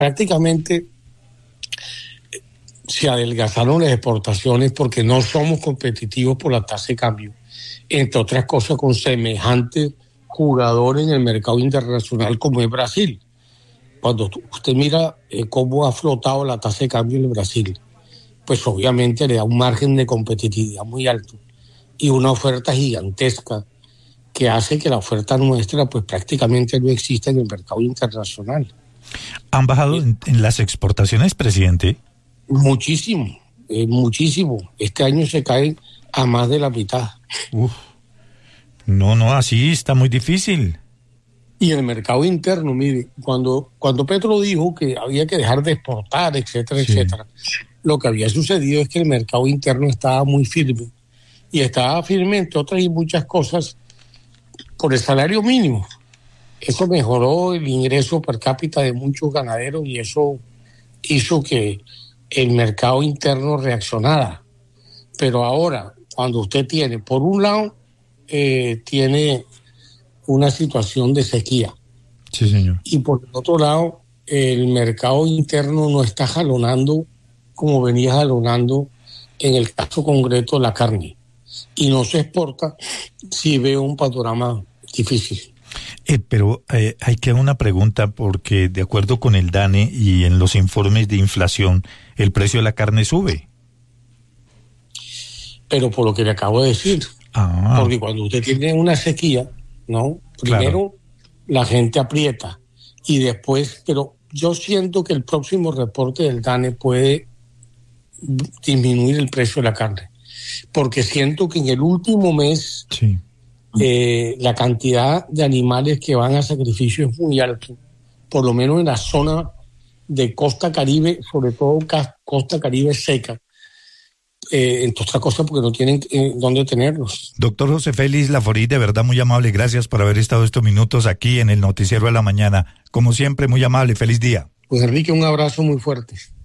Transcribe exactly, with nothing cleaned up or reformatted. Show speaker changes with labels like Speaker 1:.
Speaker 1: prácticamente se adelgazaron las exportaciones porque no somos competitivos por la tasa de cambio, entre otras cosas con semejantes jugadores en el mercado internacional como es Brasil. Cuando usted mira eh, cómo ha flotado la tasa de cambio en Brasil, pues obviamente le da un margen de competitividad muy alto y una oferta gigantesca que hace que la oferta nuestra pues prácticamente no exista en el mercado internacional.
Speaker 2: ¿Han bajado en, en las exportaciones, presidente?
Speaker 1: Muchísimo, eh, muchísimo. Este año se caen a más de la mitad.
Speaker 2: Uf. No, no, así está muy difícil.
Speaker 1: Y el mercado interno, mire, cuando, cuando Petro dijo que había que dejar de exportar, etcétera, sí. etcétera, lo que había sucedido es que el mercado interno estaba muy firme. Y estaba firme, entre otras y muchas cosas, por el salario mínimo. Eso mejoró el ingreso per cápita de muchos ganaderos y eso hizo que el mercado interno reaccionara. Pero ahora, cuando usted tiene, por un lado, eh, tiene una situación de sequía.
Speaker 2: Sí, señor.
Speaker 1: Y por el otro lado, el mercado interno no está jalonando como venía jalonando en el caso concreto de la carne. Y no se exporta si ve un panorama difícil.
Speaker 2: Eh, pero eh, hay que una pregunta, porque de acuerdo con el DANE y en los informes de inflación, el precio de la carne sube.
Speaker 1: Pero por lo que le acabo de decir,
Speaker 2: ah.
Speaker 1: porque cuando usted tiene una sequía, ¿no? Primero claro. La gente aprieta y después, pero yo siento que el próximo reporte del DANE puede disminuir el precio de la carne, porque siento que en el último mes
Speaker 2: sí.
Speaker 1: eh, la cantidad de animales que van a sacrificio es muy alto, por lo menos en la zona de Costa Caribe, sobre todo Costa Caribe seca, eh, entre otras cosas porque no tienen eh, dónde tenerlos.
Speaker 2: Doctor José Félix Laforí, de verdad muy amable, gracias por haber estado estos minutos aquí en el Noticiero de la Mañana, como siempre muy amable, feliz día.
Speaker 1: Pues Enrique, un abrazo muy fuerte.